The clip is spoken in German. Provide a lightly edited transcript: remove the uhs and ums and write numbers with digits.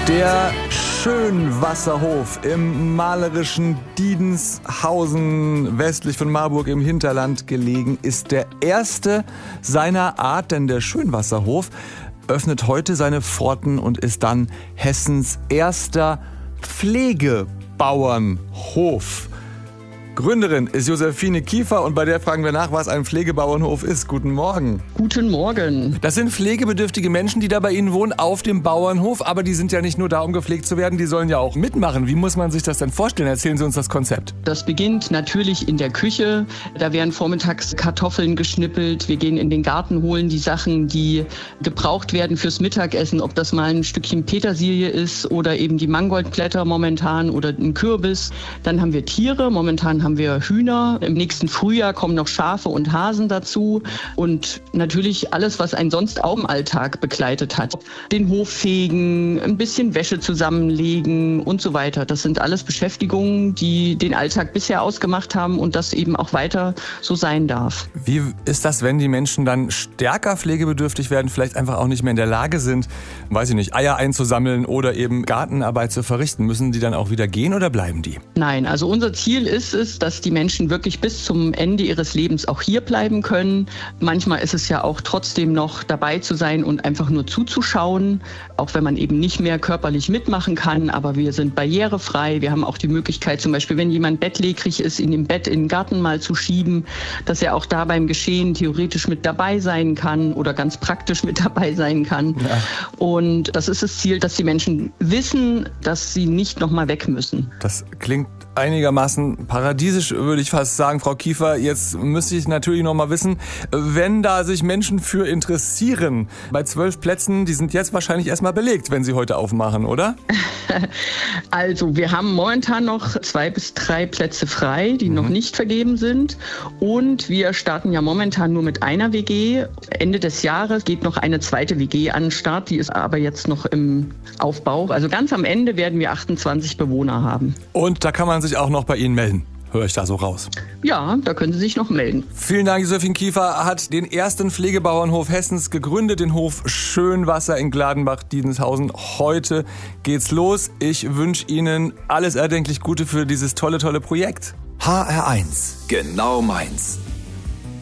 Der Schönwasserhof im malerischen Diedenshausen, westlich von Marburg im Hinterland gelegen, ist der erste seiner Art, denn der Schönwasserhof öffnet heute seine Pforten und ist dann Hessens erster Pflegebauernhof. Gründerin ist Josephine Kiefer und bei der fragen wir nach, was ein Pflegebauernhof ist. Guten Morgen. Guten Morgen. Das sind pflegebedürftige Menschen, die da bei Ihnen wohnen, auf dem Bauernhof. Aber die sind ja nicht nur da, um gepflegt zu werden, die sollen ja auch mitmachen. Wie muss man sich das denn vorstellen? Erzählen Sie uns das Konzept. Das beginnt natürlich in der Küche. Da werden vormittags Kartoffeln geschnippelt. Wir gehen in den Garten, holen die Sachen, die gebraucht werden fürs Mittagessen. Ob das mal ein Stückchen Petersilie ist oder eben die Mangoldblätter momentan oder ein Kürbis. Dann haben wir Tiere. Momentan haben wir Hühner. Im nächsten Frühjahr kommen noch Schafe und Hasen dazu. Und natürlich alles, was einen sonst auch im Alltag begleitet hat. Den Hof fegen, ein bisschen Wäsche zusammenlegen und so weiter. Das sind alles Beschäftigungen, die den Alltag bisher ausgemacht haben und das eben auch weiter so sein darf. Wie ist das, wenn die Menschen dann stärker pflegebedürftig werden, vielleicht einfach auch nicht mehr in der Lage sind, weiß ich nicht, Eier einzusammeln oder eben Gartenarbeit zu verrichten? Müssen die dann auch wieder gehen oder bleiben die? Nein, also unser Ziel ist es, dass die Menschen wirklich bis zum Ende ihres Lebens auch hier bleiben können. Manchmal ist es ja auch trotzdem noch dabei zu sein und einfach nur zuzuschauen, auch wenn man eben nicht mehr körperlich mitmachen kann. Aber wir sind barrierefrei. Wir haben auch die Möglichkeit, zum Beispiel, wenn jemand bettlägerig ist, ihn im Bett in den Garten mal zu schieben, dass er auch da beim Geschehen theoretisch mit dabei sein kann oder ganz praktisch mit dabei sein kann. Ja. Und das ist das Ziel, dass die Menschen wissen, dass sie nicht nochmal weg müssen. Das klingt einigermaßen paradiesisch, würde ich fast sagen, Frau Kiefer. Jetzt müsste ich natürlich noch mal wissen, wenn da sich Menschen für interessieren, bei 12 Plätzen, die sind jetzt wahrscheinlich erstmal belegt, wenn Sie heute aufmachen, oder? Also, wir haben momentan noch 2 bis 3 Plätze frei, die noch nicht vergeben sind. Und wir starten ja momentan nur mit einer WG. Ende des Jahres geht noch eine zweite WG an den Start, die ist aber jetzt noch im Aufbau. Also ganz am Ende werden wir 28 Bewohner haben. Und da kann man sich auch noch bei Ihnen melden. Höre ich da so raus? Ja, da können Sie sich noch melden. Vielen Dank, Josephine Kiefer hat den ersten Pflegebauernhof Hessens gegründet, den Hof Schönwasser in Gladenbach-Diedenshausen. Heute geht's los. Ich wünsche Ihnen alles erdenklich Gute für dieses tolle Projekt. HR1, genau meins.